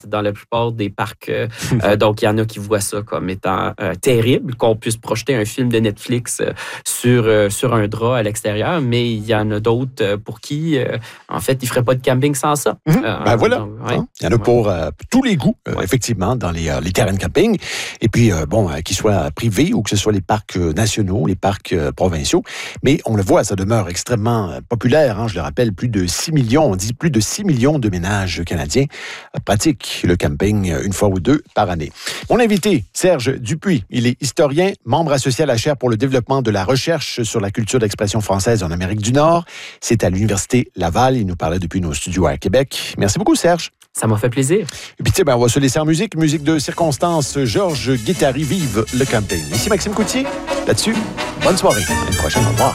dans la plupart des parcs. Donc, il y en a qui voient ça comme étant terrible, qu'on puisse projeter un film de Netflix sur un drap à l'extérieur, mais il y en a d'autres pour qui, en fait, ils ne feraient pas de camping sans ça. Voilà. Donc, il y en a pour tous les goûts, effectivement, dans les terrains de camping. Et puis, qu'ils soient privés ou que ce soit les parcs nationaux, les parcs provinciaux. Mais on le voit, ça demeure extrêmement populaire. Je le rappelle, plus de 6 millions de ménages canadiens pratiquent le camping une fois ou deux par année. Mon invité, Serge Dupuis, il est historien, membre associé à la chaire pour le développement de la recherche sur la culture d'expression française en Amérique du Nord. C'est à l'Université Laval. Il nous parlait depuis nos studios à Québec. Merci beaucoup, Serge. Ça m'a fait plaisir. Et puis, on va se laisser en musique de circonstance. Georges Guittari, vive le camping. Ici Maxime Coutier. Là-dessus, bonne soirée. À une prochaine. Au revoir.